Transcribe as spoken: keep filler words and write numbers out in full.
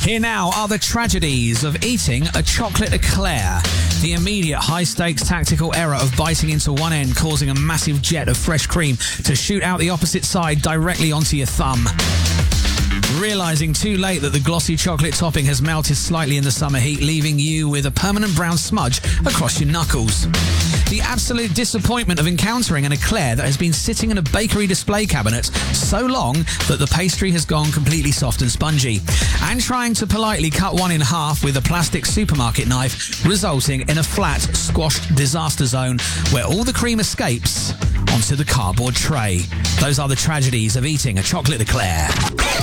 Here now are the tragedies of eating a chocolate eclair. The immediate high-stakes tactical error of biting into one end, causing a massive jet of fresh cream to shoot out the opposite side directly onto your thumb. Realising too late that the glossy chocolate topping has melted slightly in the summer heat, leaving you with a permanent brown smudge across your knuckles. The absolute disappointment of encountering an eclair that has been sitting in a bakery display cabinet so long that the pastry has gone completely soft and spongy. And trying to politely cut one in half with a plastic supermarket knife, resulting in a flat, squashed disaster zone where all the cream escapes onto the cardboard tray. Those are the tragedies of eating a chocolate eclair.